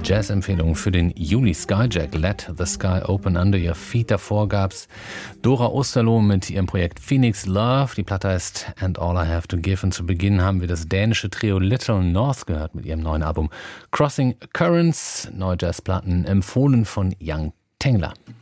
Jazz-Empfehlung für den Juli. Skyjack, Let the Sky Open Under Your Feet. Davor gab's Dora Osterloh mit ihrem Projekt Phoenix Love. Die Platte heißt And All I Have to Give. Und zu Beginn haben wir das dänische Trio Little North gehört mit ihrem neuen Album Crossing Currents. Neue Jazzplatten empfohlen von Jan Tengler.